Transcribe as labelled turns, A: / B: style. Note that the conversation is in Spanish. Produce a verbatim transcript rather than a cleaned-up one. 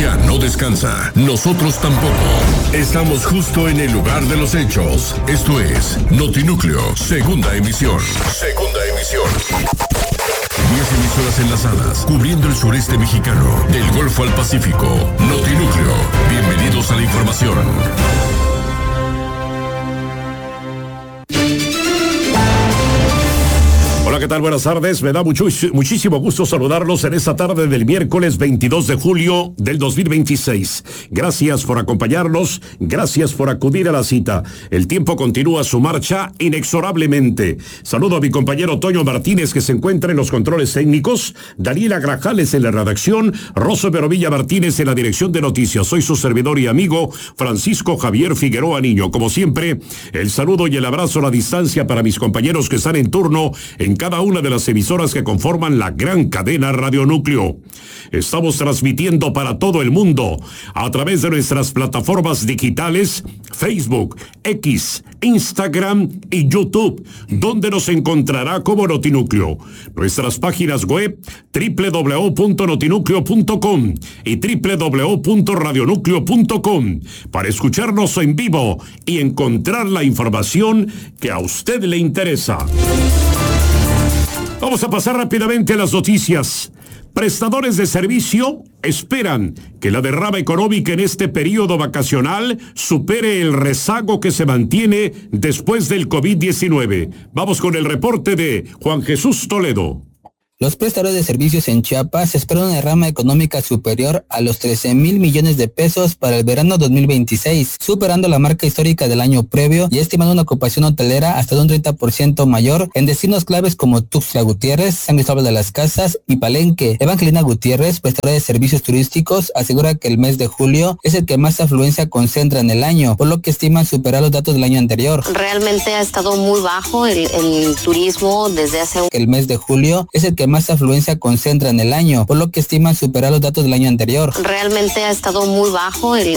A: noticia no descansa. Nosotros tampoco. Estamos justo en el lugar de los hechos. Esto es Notinúcleo, segunda emisión. Segunda emisión. Diez emisoras enlazadas, cubriendo el sureste mexicano, del Golfo al Pacífico. Notinúcleo. Bienvenidos a la información. Hola, ¿qué tal? Buenas tardes. Me da mucho, muchísimo gusto saludarlos en esta tarde del miércoles veintidós de julio del dos mil veintiséis. Gracias por acompañarnos, gracias por acudir a la cita. El tiempo continúa su marcha inexorablemente. Saludo a mi compañero Toño Martínez, que se encuentra en los controles técnicos, Daniela Grajales en la redacción, Rosso Verovilla Martínez en la dirección de noticias. Soy su servidor y amigo Francisco Javier Figueroa Niño. Como siempre, el saludo y el abrazo a la distancia para mis compañeros que están en turno en cada una de las emisoras que conforman la gran cadena Radionúcleo. Estamos transmitiendo para todo el mundo a través de nuestras plataformas digitales Facebook, X, Instagram y YouTube, donde nos encontrará como Notinúcleo. Nuestras páginas web doble u doble u doble u punto notinúcleo punto com y doble u doble u doble u punto radionúcleo punto com para escucharnos en vivo y encontrar la información que a usted le interesa. Vamos a pasar rápidamente a las noticias. Prestadores de servicio esperan que la derrama económica en este periodo vacacional supere el rezago que se mantiene después del covid diecinueve. Vamos con el reporte de Juan Jesús Toledo.
B: Los prestadores de servicios en Chiapas esperan una derrama económica superior a los trece mil millones de pesos para el verano dos mil veintiséis, superando la marca histórica del año previo y estimando una ocupación hotelera hasta de un treinta por ciento mayor en destinos claves como Tuxtla Gutiérrez, San Cristóbal de las Casas y Palenque. Evangelina Gutiérrez, prestadora de servicios turísticos, asegura que el mes de julio es el que más afluencia concentra en el año, por lo que estiman superar los datos del año anterior.
C: Realmente ha estado muy bajo el, el turismo desde hace...
B: El mes de julio es el que más afluencia concentra en el año, por lo que estiman superar los datos del año anterior.
C: Realmente ha estado muy bajo el,